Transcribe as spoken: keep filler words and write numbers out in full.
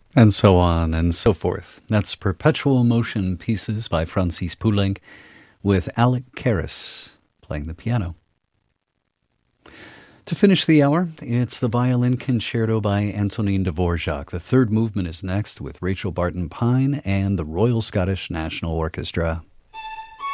And so on and so forth. That's Perpetual Motion Pieces by Francis Poulenc with Alec Karras playing the piano. To finish the hour, it's the Violin Concerto by Antonin Dvorak. The third movement is next with Rachel Barton Pine and the Royal Scottish National Orchestra.